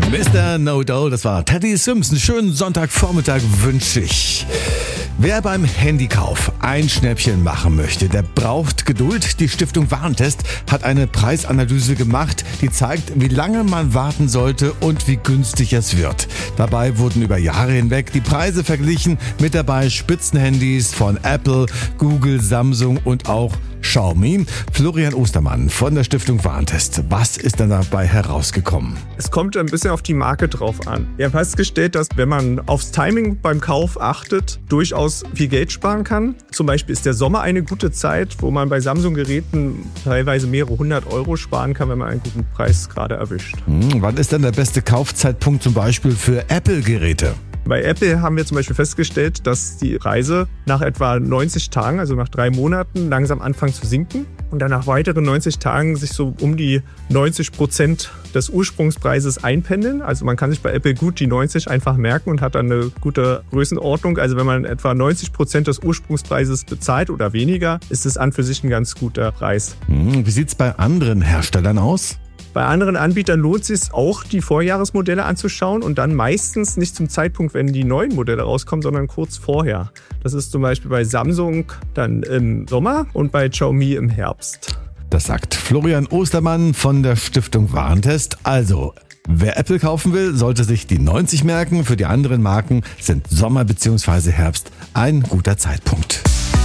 Mr. No-Do, das war Teddy Simpson. Schönen Sonntagvormittag wünsche ich. Wer beim Handykauf ein Schnäppchen machen möchte, der braucht Geduld. Die Stiftung Warentest hat eine Preisanalyse gemacht, die zeigt, wie lange man warten sollte und wie günstig es wird. Dabei wurden über Jahre hinweg die Preise verglichen mit dabei Spitzenhandys von Apple, Google, Samsung und auch Xiaomi. Florian Ostermann von der Stiftung Warentest. Was ist denn dabei herausgekommen? Es kommt ein bisschen auf die Marke drauf an. Wir haben festgestellt, dass wenn man aufs Timing beim Kauf achtet, durchaus viel Geld sparen kann. Zum Beispiel ist der Sommer eine gute Zeit, wo man bei Samsung-Geräten teilweise mehrere 100 Euro sparen kann, wenn man einen guten Preis gerade erwischt. Wann ist denn der beste Kaufzeitpunkt zum Beispiel für Apple-Geräte? Bei Apple haben wir zum Beispiel festgestellt, dass die Preise nach etwa 90 Tagen, also nach 3 Monaten, langsam anfangen zu sinken und dann nach weiteren 90 Tagen sich so um die 90% des Ursprungspreises einpendeln. Also man kann sich bei Apple gut die 90 einfach merken und hat dann eine gute Größenordnung. Also wenn man etwa 90% des Ursprungspreises bezahlt oder weniger, ist es an für sich ein ganz guter Preis. Wie sieht es bei anderen Herstellern aus? Bei anderen Anbietern lohnt es sich auch, die Vorjahresmodelle anzuschauen und dann meistens nicht zum Zeitpunkt, wenn die neuen Modelle rauskommen, sondern kurz vorher. Das ist zum Beispiel bei Samsung dann im Sommer und bei Xiaomi im Herbst. Das sagt Florian Ostermann von der Stiftung Warentest. Also, wer Apple kaufen will, sollte sich die 90 merken. Für die anderen Marken sind Sommer bzw. Herbst ein guter Zeitpunkt.